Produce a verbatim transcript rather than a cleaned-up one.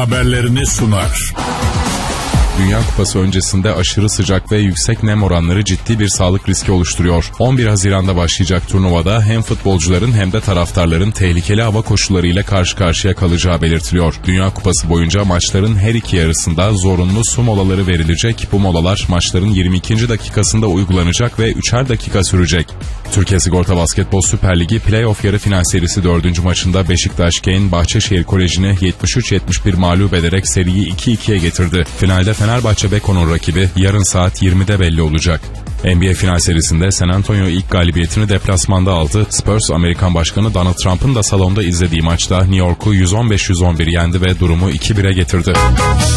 haberlerini sunar. Dünya Kupası öncesinde aşırı sıcak ve yüksek nem oranları ciddi bir sağlık riski oluşturuyor. on bir Haziran'da başlayacak turnuvada hem futbolcuların hem de taraftarların tehlikeli hava koşullarıyla karşı karşıya kalacağı belirtiliyor. Dünya Kupası boyunca maçların her iki yarısında zorunlu su molaları verilecek. Bu molalar maçların yirmi ikinci dakikasında uygulanacak ve üçer dakika sürecek. Türkiye Sigorta Basketbol Süper Ligi Playoff yarı final serisi dördüncü maçında Beşiktaş Kane Bahçeşehir Koleji'ni yetmiş üç yetmiş bir mağlup ederek seriyi iki ikiye getirdi. Finalde Fenerbahçe Beko'nun rakibi yarın saat yirmide belli olacak. N B A final serisinde San Antonio ilk galibiyetini deplasmanda aldı. Spurs, Amerikan Başkanı Donald Trump'ın da salonda izlediği maçta New York'u yüz on beş yüz on bir yendi ve durumu iki bire getirdi.